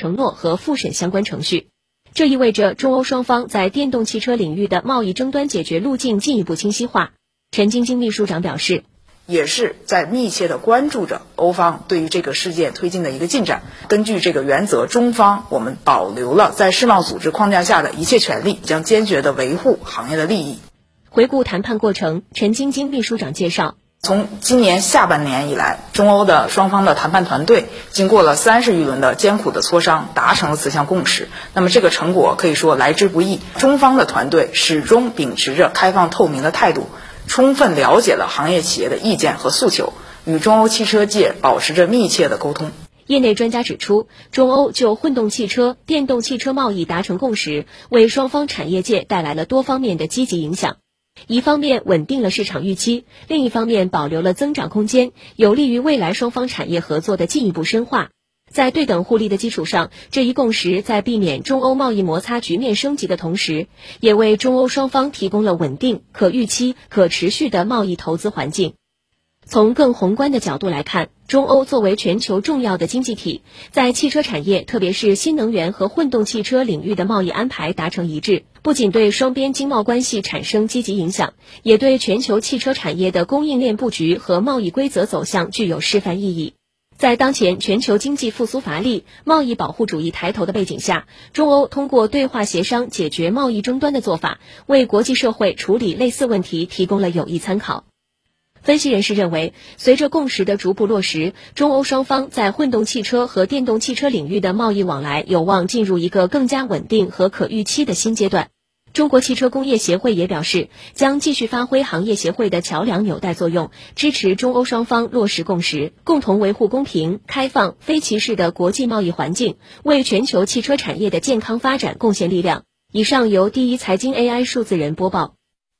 承诺和复审相关程序。这意味着中欧双方在电动汽车领域的贸易争端解决路径进一步清晰化。陈晶晶秘书长表示， 也是在密切地关注着欧方对于这个事件推进的一个进展。根据这个原则，中方我们保留了在世贸组织框架下的一切权利，将坚决地维护行业的利益。 回顾谈判过程，陈晶晶秘书长介绍， 从今年下半年以来，中欧的双方的谈判团队经过了30余轮的艰苦的磋商，达成了此项共识。那么这个成果可以说来之不易。中方的团队始终秉持着开放透明的态度，充分了解了行业企业的意见和诉求，与中欧汽车界保持着密切的沟通。 业内专家指出，中欧就混动汽车、电动汽车贸易达成共识，为双方产业界带来了多方面的积极影响。一方面稳定了市场预期，另一方面保留了增长空间，有利于未来双方产业合作的进一步深化。在对等互利的基础上，这一共识在避免中欧贸易摩擦局面升级的同时，也为中欧双方提供了稳定、可预期、可持续的贸易投资环境。从更宏观的角度来看，中欧作为全球重要的经济体，在汽车产业，特别是新能源和混动汽车领域的贸易安排达成一致，不仅对双边经贸关系产生积极影响，也对全球汽车产业的供应链布局和贸易规则走向具有示范意义。在当前全球经济复苏乏力、贸易保护主义抬头的背景下，中欧通过对话协商解决贸易争端的做法，为国际社会处理类似问题提供了有益参考。分析人士认为，随着共识的逐步落实，中欧双方在混动汽车和电动汽车领域的贸易往来有望进入一个更加稳定和可预期的新阶段。中国汽车工业协会也表示，将继续发挥行业协会的桥梁纽带作用，支持中欧双方落实共识，共同维护公平、开放、非歧视的国际贸易环境，为全球汽车产业的健康发展贡献力量。以上由第一财经 AI 数字人播报。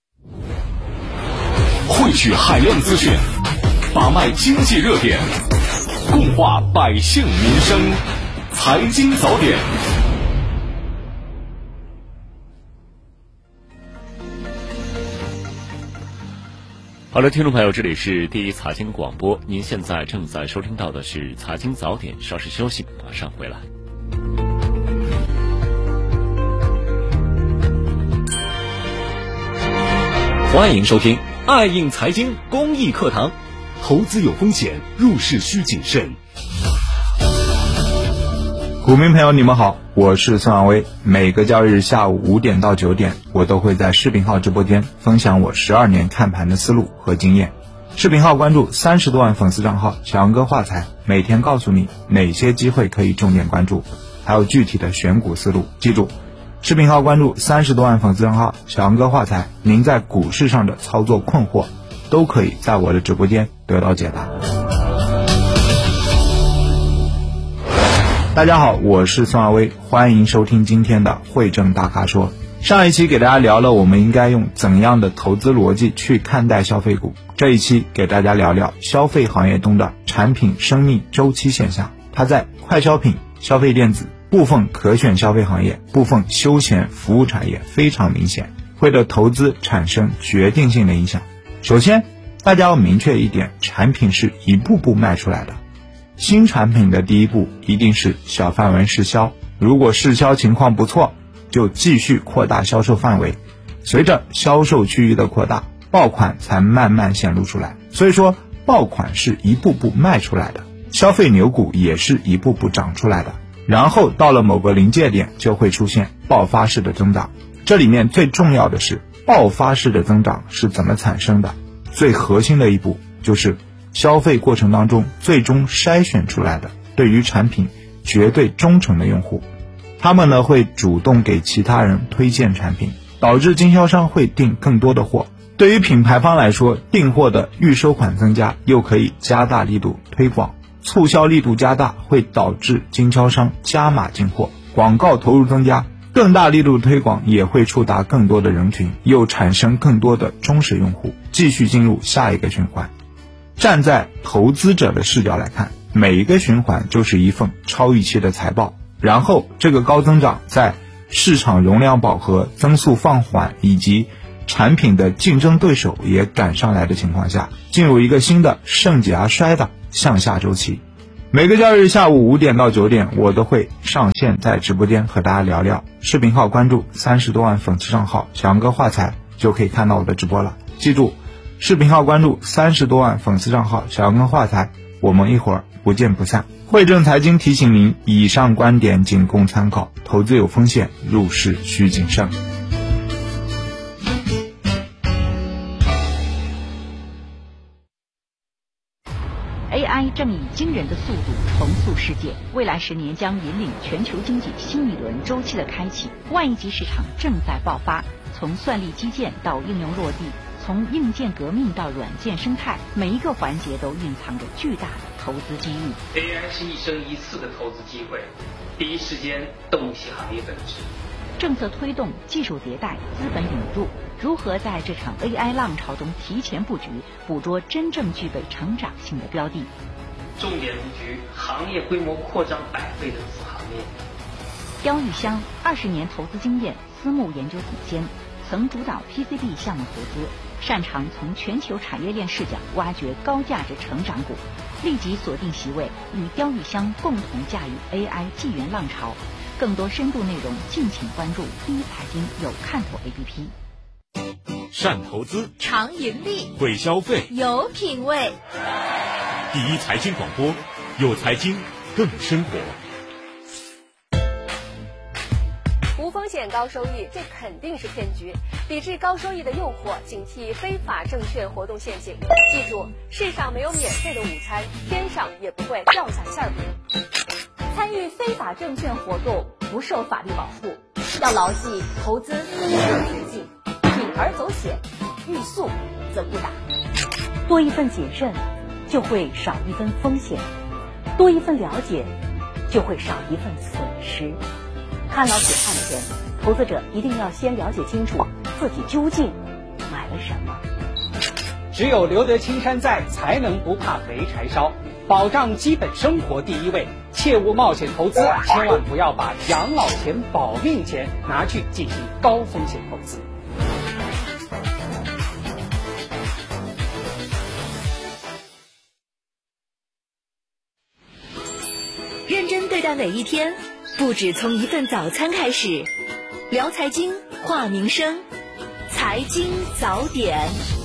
汇聚海量资讯，把脉经济热点，共话百姓民生，财经早点。好的，听众朋友，这里是第一财经广播，您现在正在收听到的是财经早点，稍事休息，马上回来。欢迎收听爱应财经公益课堂。 投资有风险，入市需谨慎。股民朋友你们好，我是孙昂威。每个交易日下午5点到9点，我都会在视频号直播间分享我12年看盘的思路和经验。视频号关注30多万粉丝账号小杨哥话财，每天告诉你哪些机会可以重点关注，还有具体的选股思路。记住，视频号关注30多万粉丝账号小杨哥话财，您在股市上的操作困惑都可以在我的直播间得到解答。大家好，我是孙二威，欢迎收听今天的汇证大咖说。上一期给大家聊了我们应该用怎样的投资逻辑去看待消费股，这一期给大家聊聊消费行业中的产品生命周期现象。它在快消品、消费电子、部分可选消费行业、部分休闲服务产业非常明显，会对投资产生决定性的影响。首先，大家要明确一点，产品是一步步卖出来的。新产品的第一步一定是小范围试销，如果试销情况不错，就继续扩大销售范围，随着销售区域的扩大，爆款才慢慢显露出来。所以说，爆款是一步步卖出来的，消费牛股也是一步步涨出来的，然后到了某个临界点就会出现爆发式的增长。这里面最重要的是爆发式的增长是怎么产生的，最核心的一步就是消费过程当中最终筛选出来的对于产品绝对忠诚的用户，他们呢会主动给其他人推荐产品，导致经销商会订更多的货。对于品牌方来说，订货的预收款增加，又可以加大力度推广，促销力度加大，会导致经销商加码进货，广告投入增加，更大力度推广也会触达更多的人群，又产生更多的忠实用户，继续进入下一个循环。站在投资者的视角来看，每一个循环就是一份超预期的财报，然后这个高增长在市场容量饱和、增速放缓以及产品的竞争对手也赶上来的情况下，进入一个新的盛极而衰的向下周期。 每个交易日下午5点到9点，我都会上线在直播间和大家聊聊。视频号关注30多万粉丝账号小杨哥话财就可以看到我的直播了。记住，视频号关注30多万粉丝账号小杨哥话财，我们一会儿不见不散。汇正财经提醒您，以上观点仅供参考，投资有风险，入市需谨慎。 AI 正以惊人的速度重塑世界，未来10年将引领全球经济新一轮周期的开启。万亿级市场正在爆发，从算力基建到应用落地，从硬件革命到软件生态，每一个环节都蕴藏着巨大的投资机遇。 AI 是一生一次的投资机会，第一时间洞悉行业本质。 政策推动、技术迭代、资本引入，如何在这场 AI 浪潮中提前布局，捕捉真正具备成长性的标的？ 重点布局行业规模扩张100倍的子行业。 刁玉香20年投资经验，私募研究总监，曾主导 PCB 项目投资，擅长从全球产业链视角挖掘高价值成长股。立即锁定席位，与刁玉香共同驾驭 AI 纪元浪潮。更多深度内容，敬请关注第一财经有看头 APP。 善投资， 常盈利， 会消费， 有品位。 第一财经广播，有财经更生活。 无风险高收益，这肯定是骗局。抵制高收益的诱惑，警惕非法证券活动陷阱。记住，世上没有免费的午餐，天上也不会掉下馅饼。参与非法证券活动不受法律保护，要牢记投资3个途径：铤而走险，欲速则不达。 多一份谨慎，就会少一分风险；多一份了解，就会少一份损失。看老铁看钱，投资者一定要先了解清楚自己究竟买了什么。 只有留得青山在，才能不怕没柴烧。保障基本生活第一位，切勿冒险投资，千万不要把养老钱、保命钱拿去进行高风险投资。 认真对待每一天，不止从一份早餐开始。聊财经，话民生，财经早点。